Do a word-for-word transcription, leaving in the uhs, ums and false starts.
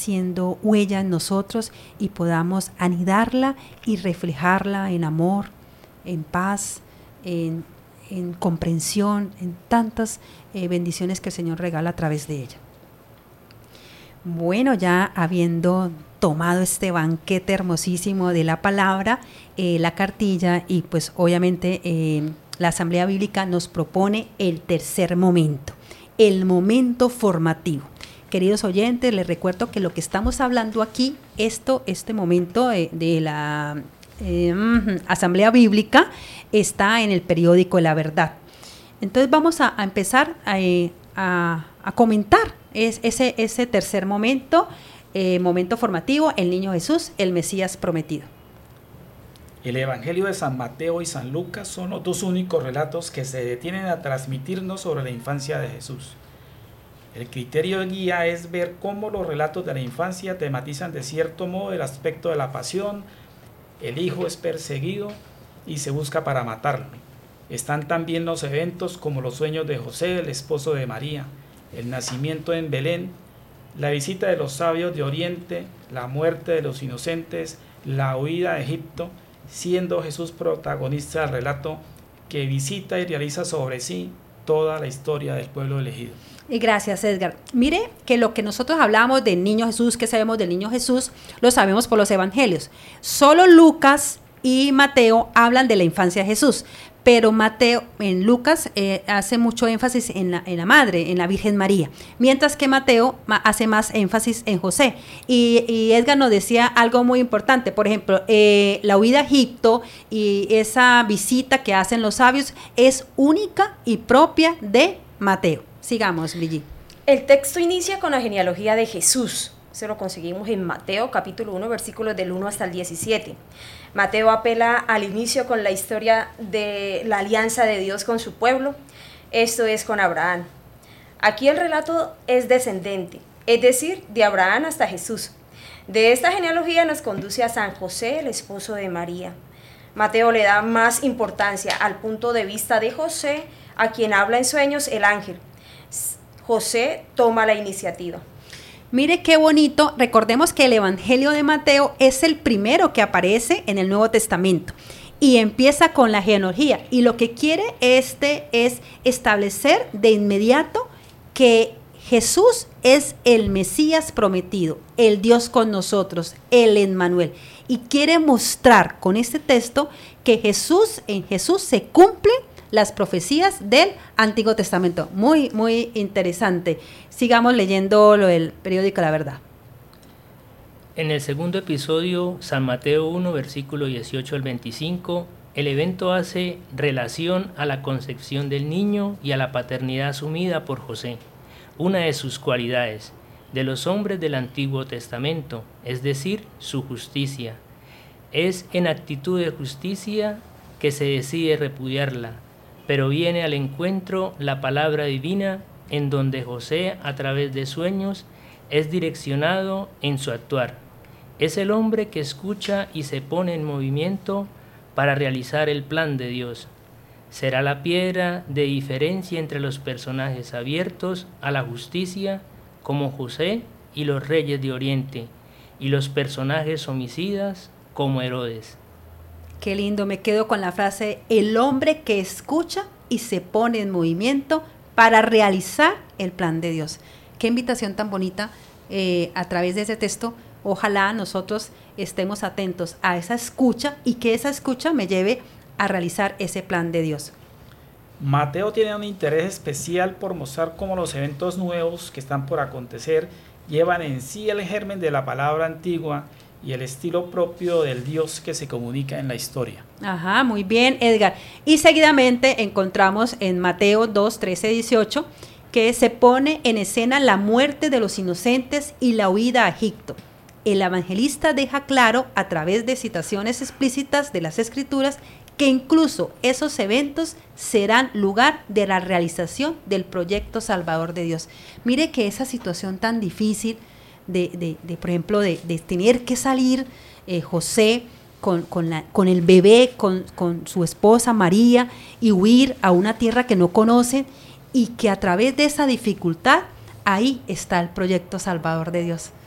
siendo huella en nosotros y podamos anidarla y reflejarla en amor, en paz, en, en comprensión, en tantas eh, bendiciones que el Señor regala a través de ella. Bueno, ya habiendo tomado este banquete hermosísimo de la palabra, eh, la cartilla y pues obviamente eh, la Asamblea Bíblica nos propone el tercer momento, el momento formativo. Queridos oyentes, les recuerdo que lo que estamos hablando aquí, esto, este momento de, de la eh, Asamblea Bíblica está en el periódico La Verdad. Entonces vamos a, a empezar a, a, a comentar es, ese, ese tercer momento, eh, momento formativo, el niño Jesús, el Mesías prometido. El Evangelio de San Mateo y San Lucas son los dos únicos relatos que se detienen a transmitirnos sobre la infancia de Jesús. El criterio de guía es ver cómo los relatos de la infancia tematizan de cierto modo el aspecto de la pasión. El hijo es perseguido y se busca para matarlo. Están también los eventos como los sueños de José, el esposo de María, el nacimiento en Belén, la visita de los sabios de Oriente, la muerte de los inocentes, la huida de Egipto, siendo Jesús protagonista del relato que visita y realiza sobre sí toda la historia del pueblo elegido. Y gracias, Edgar. Mire que lo que nosotros hablamos del niño Jesús, que sabemos del niño Jesús, lo sabemos por los evangelios. Solo Lucas y Mateo hablan de la infancia de Jesús, pero Mateo, en Lucas, eh, hace mucho énfasis en la, en la madre, en la Virgen María, mientras que Mateo ma, hace más énfasis en José. Y, y Edgar nos decía algo muy importante, por ejemplo, eh, la huida a Egipto y esa visita que hacen los sabios es única y propia de Mateo. Sigamos, Brigitte. El texto inicia con la genealogía de Jesús. Se lo conseguimos en Mateo capítulo uno, versículos del uno hasta el diecisiete. Mateo apela al inicio con la historia de la alianza de Dios con su pueblo, esto es con Abraham. Aquí el relato es descendente, es decir, de Abraham hasta Jesús. De esta genealogía nos conduce a San José, el esposo de María. Mateo le da más importancia al punto de vista de José, a quien habla en sueños el ángel. José toma la iniciativa. Mire qué bonito, recordemos que el Evangelio de Mateo es el primero que aparece en el Nuevo Testamento y empieza con la genealogía, y lo que quiere este es establecer de inmediato que Jesús es el Mesías prometido, el Dios con nosotros, el Emmanuel, y quiere mostrar con este texto que Jesús, en Jesús se cumplen las profecías del Antiguo Testamento. Muy, muy interesante. Sigamos leyendo lo del periódico La Verdad. En el segundo episodio, San Mateo uno, versículo dieciocho al veinticinco, el evento hace relación a la concepción del niño y a la paternidad asumida por José, una de sus cualidades, de los hombres del Antiguo Testamento, es decir, su justicia. Es en actitud de justicia que se decide repudiarla, pero viene al encuentro la palabra divina en donde José, a través de sueños, es direccionado en su actuar. Es el hombre que escucha y se pone en movimiento para realizar el plan de Dios. Será la piedra de diferencia entre los personajes abiertos a la justicia, como José y los reyes de Oriente, y los personajes homicidas, como Herodes. Qué lindo, me quedo con la frase, el hombre que escucha y se pone en movimiento para realizar el plan de Dios. Qué invitación tan bonita eh, a través de ese texto. Ojalá nosotros estemos atentos a esa escucha y que esa escucha me lleve a realizar ese plan de Dios. Mateo tiene un interés especial por mostrar cómo los eventos nuevos que están por acontecer llevan en sí el germen de la palabra antigua y el estilo propio del Dios que se comunica en la historia. Ajá, muy bien, Edgar. Y seguidamente encontramos en Mateo dos, trece, dieciocho, que se pone en escena la muerte de los inocentes y la huida a Egipto. El evangelista deja claro, a través de citaciones explícitas de las Escrituras, que incluso esos eventos serán lugar de la realización del proyecto salvador de Dios. Mire que esa situación tan difícil, De, de, de, por ejemplo, de, de tener que salir eh, José con, con, la, con el bebé, con, con su esposa María, y huir a una tierra que no conocen, y que a través de esa dificultad, ahí está el proyecto salvador de Dios.